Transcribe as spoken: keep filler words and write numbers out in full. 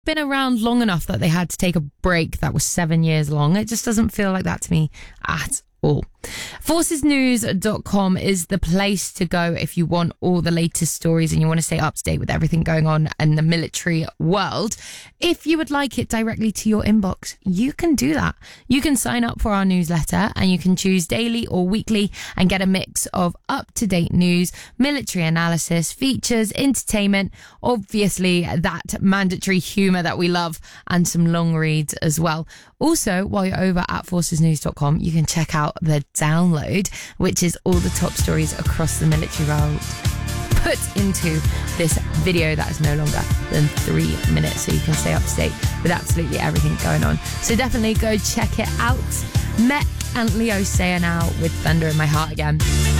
been around long enough that they had to take a break that was seven years long. It just doesn't feel like that to me at all. forces news dot com is the place to go if you want all the latest stories and you want to stay up to date with everything going on in the military world. If you would like it directly to your inbox, you can do that. You can sign up for our newsletter and you can choose daily or weekly and get a mix of up-to-date news, military analysis, features, entertainment, obviously that mandatory humour that we love, and some long reads as well. Also, while you're over at forces news dot com, you can check out the download, which is all the top stories across the military world put into this video that is no longer than three minutes, so you can stay up to date with absolutely everything going on. So definitely go check it out. Met and Leo Sayer now with Thunder in My Heart again.